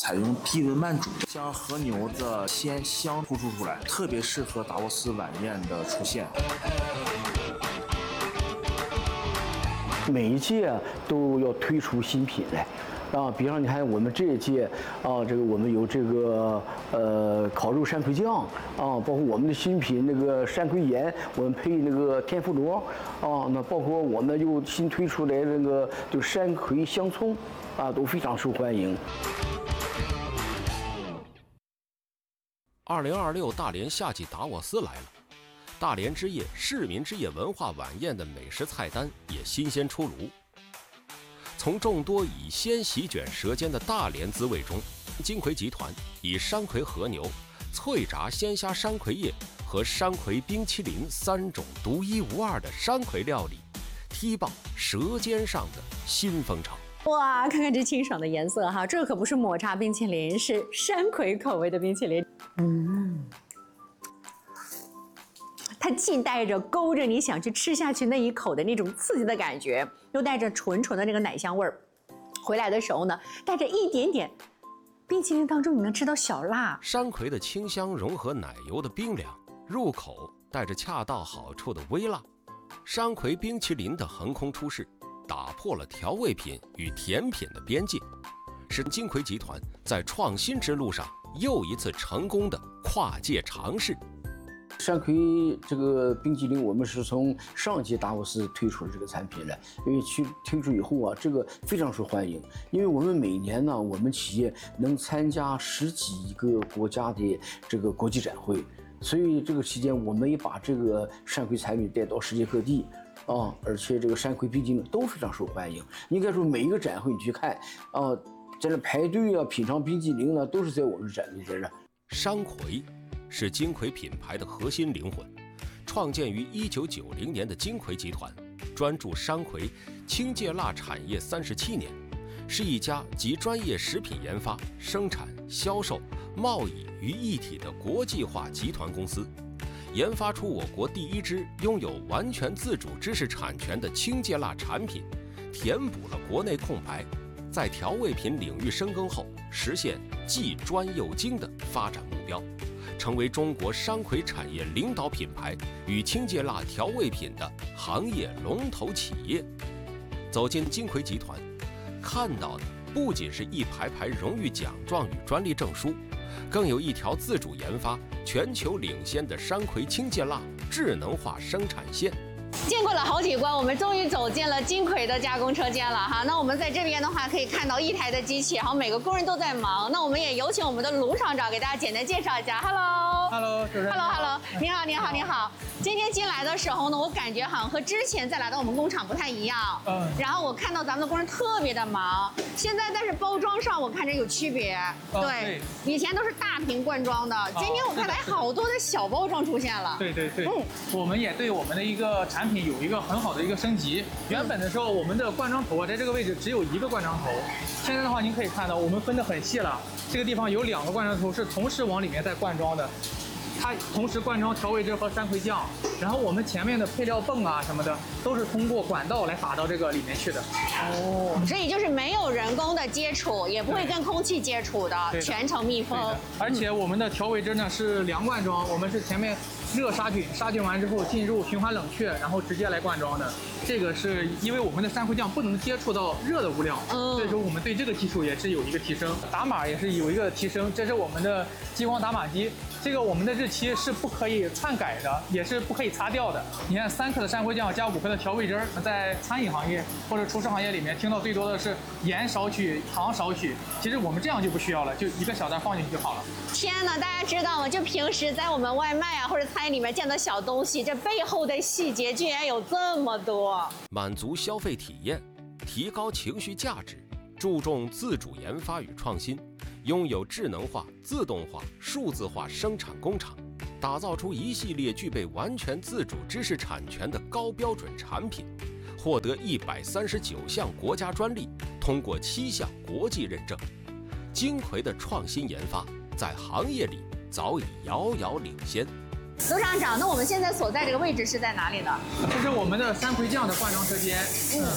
采用低温慢煮，将和牛的鲜香突出出来，特别适合达沃斯晚宴的出现。 每一届都要推出新品来。比方你看我们这一届这个我们有这个烤肉山葵酱包括我们的新品那个山葵盐，我们配那个天妇罗那包括我们又新推出来那个就山葵香葱都非常受欢迎。 2026大连夏季达沃斯来了，大连之夜市民之夜文化晚宴的美食菜单也新鲜出炉。从众多以鲜席卷舌尖的大连滋味中，金葵集团以山葵和牛、脆炸鲜虾山葵叶和山葵冰淇淋3种独一无二的山葵料理，踢爆舌尖上的新风潮。 哇，看看这清爽的颜色哈，这可不是抹茶冰淇淋，是山葵口味的冰淇淋。它既带着勾着你想去吃下去那一口的那种刺激的感觉，又带着纯纯的那个奶香味儿。回来的时候呢，带着一点点冰淇淋当中你能吃到小辣。 山葵的清香融合奶油的冰凉，入口带着恰到好处的微辣。山葵冰淇淋的横空出世，打破了调味品与甜品的边界，是金葵集团在创新之路上又一次成功的跨界尝试。 山葵这个冰淇淋，我们是从上届达沃斯推出的这个产品来，因为推出以后这个非常受欢迎。因为我们每年呢，我们企业能参加10几个国家的这个国际展会，所以这个期间我们也把这个山葵产品带到世界各地而且这个山葵冰淇淋都非常受欢迎。应该说每一个展会你去看在那排队品尝冰淇淋呢，都是在我们展会在这。 山葵是金葵品牌的核心灵魂，创建于1990年的金葵集团，专注山葵清芥辣产业37年，是一家集专业食品研发、生产、销售、贸易于一体的国际化集团公司，研发出我国第一支拥有完全自主知识产权的清芥辣产品，填补了国内空白，在调味品领域深耕后，实现既专又精的发展目标，成为中国山葵产业领导品牌与清芥辣调味品的行业龙头企业。走进金葵集团，看到的不仅是一排排荣誉奖状与专利证书，更有一条自主研发、全球领先的山葵清芥辣智能化生产线。 经过了好几关，我们终于走进了金葵的加工车间了哈。那我们在这边的话，可以看到一台的机器，然后每个工人都在忙。那我们也有请我们的卢厂长给大家简单介绍一下。Hello， 主持人。Hello， 你好，你好，你好。今天进来的时候呢，我感觉好像和之前再来到我们工厂不太一样。然后我看到咱们的工人特别的忙，现在但是包装上我看着有区别。对，以前都是大瓶罐装的，今天我看来好多的小包装出现了。 对。我们也对我们的一个产品有一个很好的一个升级。原本的时候，我们的灌装头在这个位置只有一个灌装头，现在的话您可以看到我们分得很细了，这个地方有2个灌装头是同时往里面在灌装的。它同时灌装调味汁和山葵酱，然后我们前面的配料泵什么的都是通过管道来打到这个里面去的。 所以就是没有人工的接触，也不会跟空气接触的，全程密封。 而且我们的调味汁呢是2罐装，我们是前面热杀菌，杀菌完之后进入循环冷却，然后直接来灌装的。这个是因为我们的山葵酱不能接触到热的物料，所以说我们对这个技术也是有一个提升，打码也是有一个提升。这是我们的激光打码机。这个我们的日期是不可以篡改的，也是不可以擦掉的。你看3克的山葵酱加5克的调味汁，在餐饮行业或者厨师行业里面听到最多的是盐少许，糖少许。其实我们这样就不需要了，就一个小袋放进去就好了。 天哪，大家知道吗？就平时在我们外卖或者餐饮里面见的小东西，这背后的细节居然有这么多。 满足消费体验，提高情绪价值，注重自主研发与创新。拥有智能化、自动化、数字化生产工厂，打造出一系列具备完全自主知识产权的高标准产品，获得139项国家专利，通过7项国际认证。金葵的创新研发在行业里早已遥遥领先。 卢厂长，那我们现在所在这个位置是在哪里呢？ 这是我们的山葵酱的灌装车间。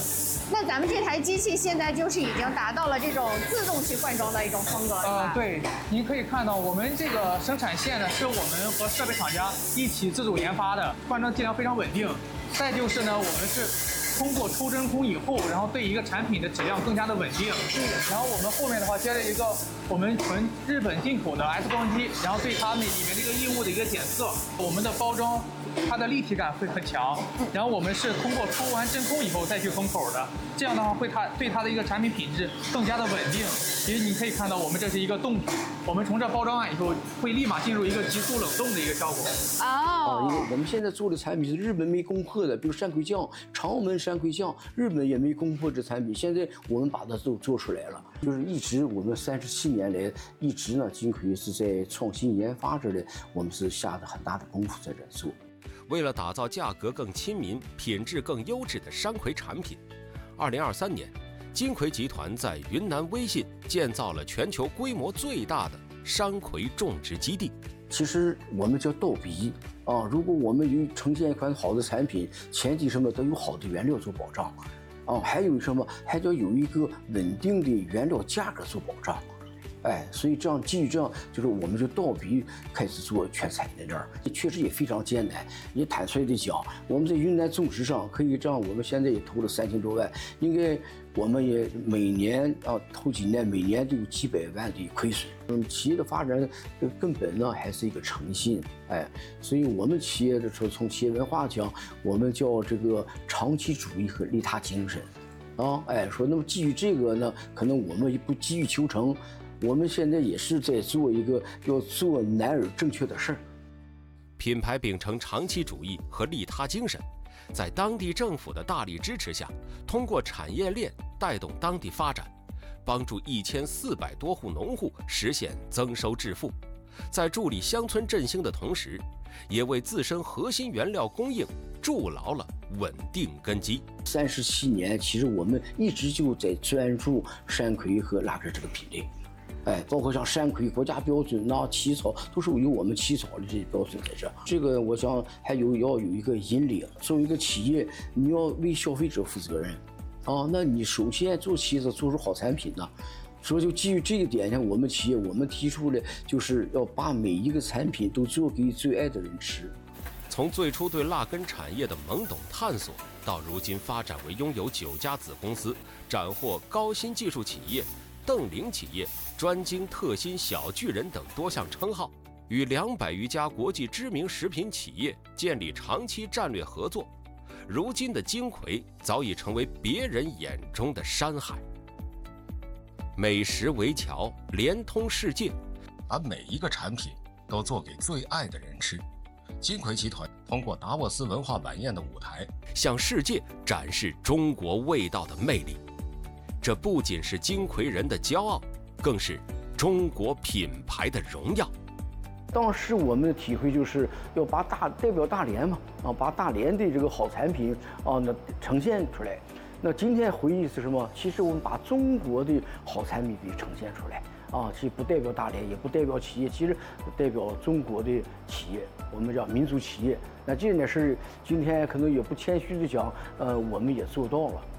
那咱们这台机器现在就是已经达到了这种自动去灌装的一种风格，是吧？ 对，您可以看到我们这个生产线呢，是我们和设备厂家一起自主研发的，灌装剂量非常稳定。再就是呢，我们是通过抽真空以后，然后对一个产品的质量更加的稳定。然后我们后面的话接着一个我们纯日本进口的 X 光机，然后对它那里面这个异物的一个检测，我们的包装它的立体感会很强。然后我们是通过抽完真空以后再去封口的，这样的话对它的一个产品品质更加的稳定。其实你可以看到，我们这是一个冻体，我们从这包装完以后会立马进入一个急速冷冻的一个效果。 因为我们现在做的产品是日本没攻破的，比如山葵酱、长门山葵酱，日本也没攻破这产品，现在我们把它都做出来了。就是一直我们37年来，一直呢，金葵是在创新研发这里，我们是下的很大的功夫在这做。 为了打造价格更亲民、品质更优质的山葵产品，2023年，金葵集团在云南威信建造了全球规模最大的山葵种植基地。 其实我们叫倒逼啊，如果我们有呈现一款好的产品，前提什么都有好的原料做保障，还有什么还要有一个稳定的原料价格做保障。所以这样基于这样，就是我们就倒逼开始做全产业链，确实也非常艰难。也坦率的讲，我们在云南种植上可以这样，我们现在也投了3000多万，应该我们也每年头几年每年都有几百万的亏损。企业的发展根本呢还是一个诚信，所以我们企业的时候从企业文化讲，我们叫这个长期主义和利他精神，说那么基于这个呢，可能我们也不急于求成。我们现在也是在做一个要做难而正确的事儿。 品牌秉承长期主义和利他精神，在当地政府的大力支持下，通过产业链带动当地发展，帮助1400多户农户实现增收致富，在助力乡村振兴的同时，也为自身核心原料供应筑牢了稳定根基。 37年，其实我们一直就在专注山葵和腊根这个品类。包括像山葵国家标准起草都是有我们起草的这些标准在这。这个我想还要有一个引领。作为一个企业，你要为消费者负责任，那你首先做企业者做出好产品呢。所以就基于这一点上，我们企业我们提出的就是要把每一个产品都做给最爱的人吃。 从最初对腊根产业的懵懂探索，到如今发展为拥有9家子公司，斩获高新技术企业、邓领企业、专精特新小巨人等多项称号，与200余家国际知名食品企业建立长期战略合作。如今的金葵早已成为别人眼中的山海。美食为桥，连通世界，把每一个产品都做给最爱的人吃。金葵集团通过达沃斯文化晚宴的舞台，向世界展示中国味道的魅力。这不仅是金葵人的骄傲，更是中国品牌的荣耀。 当时我们的体会就是要把代表大连嘛，把大连的这个好产品呈现出来。那今天回忆是什么？其实我们把中国的好产品给呈现出来其实不代表大连，也不代表企业，其实代表中国的企业，我们叫民族企业。那这件事今天可能也不谦虚的讲，我们也做到了。